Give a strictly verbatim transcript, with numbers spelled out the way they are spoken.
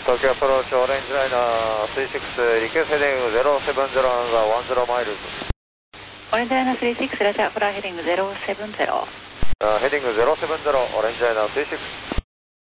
東京アプローチオレンジライナースリーシックス、リクエストヘディングゼロセブンゼロアンダーワンゼロマイルズ。 オレンジライナースリーシックス、ラジャーフライヘディングゼロセブンゼロ。 ヘディングゼロセブンゼロ、オレンジライナースリーシックス。